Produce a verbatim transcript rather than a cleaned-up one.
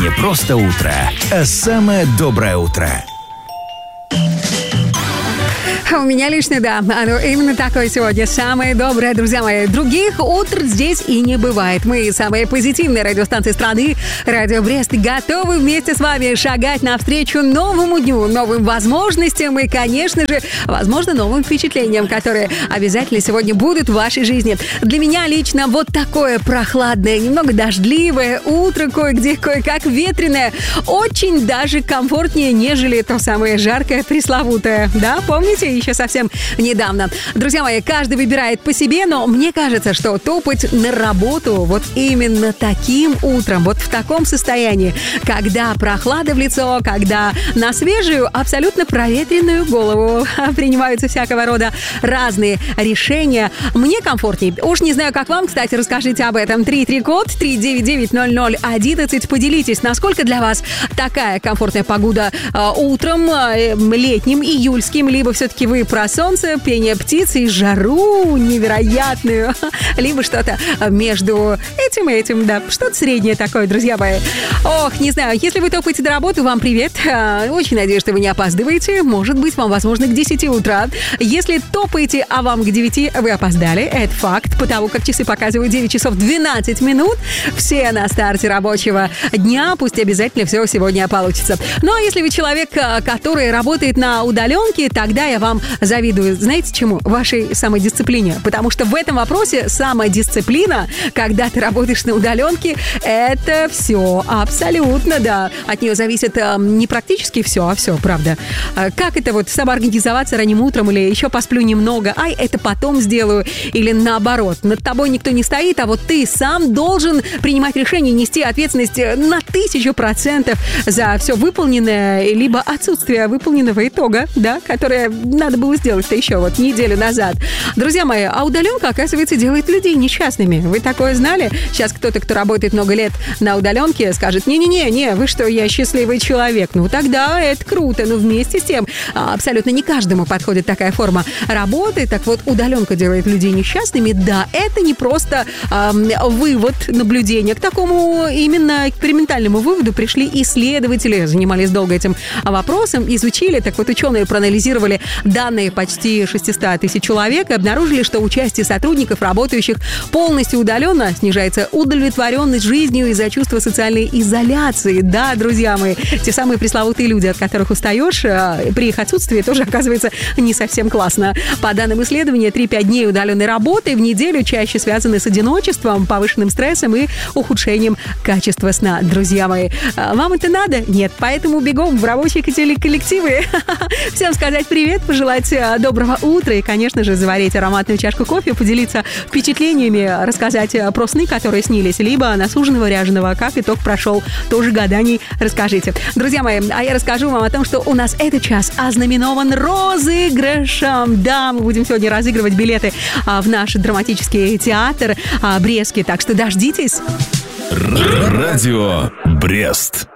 не просто утро, а самое доброе утро. У меня лично, да, оно именно такое сегодня. Самое доброе, друзья мои. Других утр здесь и не бывает. Мы, самая позитивная радиостанция страны, Радио Брест, готовы вместе с вами шагать навстречу новому дню, новым возможностям и, конечно же, возможно, новым впечатлениям, которые обязательно сегодня будут в вашей жизни. Для меня лично вот такое прохладное, немного дождливое утро, кое-где, кое-как ветреное, очень даже комфортнее, нежели то самое жаркое, пресловутое. Да, помните? Еще совсем недавно. Друзья мои, каждый выбирает по себе, но мне кажется, что топать на работу вот именно таким утром, вот в таком состоянии, когда прохлада в лицо, когда на свежую, абсолютно проветренную голову принимаются всякого рода разные решения, мне комфортнее. Уж не знаю, как вам, кстати, расскажите об этом. три три код три девять девять ноль ноль одиннадцать. Поделитесь, насколько для вас такая комфортная погода э, утром, э, летним, июльским, либо все-таки вы про солнце, пение птиц и жару невероятную, либо что-то между этим и этим, да, что-то среднее такое, друзья мои. Ох, не знаю, если вы топаете до работы, вам привет. Очень надеюсь, что вы не опаздываете. Может быть, вам, возможно, к десяти утра. Если топаете, а вам к девяти, вы опоздали. Это факт, потому как часы показывают девять часов двенадцать минут. Все на старте рабочего дня. Пусть обязательно все сегодня получится. Ну, а если вы человек, который работает на удаленке, тогда я вам завидую. Знаете чему? Вашей самодисциплине. Потому что в этом вопросе самодисциплина, когда ты работаешь на удаленке, это все абсолютно, да. От нее зависит э, не практически все, а все, правда. Э, как это вот самоорганизоваться ранним утром или еще посплю немного, ай, это потом сделаю, или наоборот. Над тобой никто не стоит, а вот ты сам должен принимать решение, нести ответственность на тысячу процентов за все выполненное, либо отсутствие выполненного итога, да, которое надо было сделать-то еще вот неделю назад. Друзья мои, а удаленка, оказывается, делает людей несчастными. Вы такое знали? Сейчас кто-то, кто работает много лет на удаленке, скажет: не-не-не, не, вы что, я счастливый человек. Ну, тогда это круто. Но вместе с тем, абсолютно не каждому подходит такая форма работы. Так вот, удаленка делает людей несчастными. Да, это не просто э, вывод, наблюдения. К такому именно экспериментальному выводу пришли исследователи. Занимались долго этим вопросом, изучили. Так вот, ученые проанализировали данные почти шестьсот тысяч человек и обнаружили, что участие сотрудников, работающих полностью удаленно, снижается удовлетворенность жизнью из-за чувства социальной изоляции. Да, друзья мои, те самые пресловутые люди, от которых устаешь, при их отсутствии тоже оказывается не совсем классно. По данным исследования, три-пять дней удаленной работы в неделю чаще связаны с одиночеством, повышенным стрессом и ухудшением качества сна. Друзья мои, вам это надо? Нет, поэтому бегом в рабочие коллективы. Всем сказать привет, пожелать доброго утра и, конечно же, заварить ароматную чашку кофе, поделиться впечатлениями, рассказать про сны, которые снились, либо на суженого ряженого, как итог прошел, тоже гаданий расскажите. Друзья мои, а я расскажу вам о том, что у нас этот час ознаменован розыгрышем. Да, мы будем сегодня разыгрывать билеты в наш драматический театр Брестский, так что дождитесь. Радио Брест.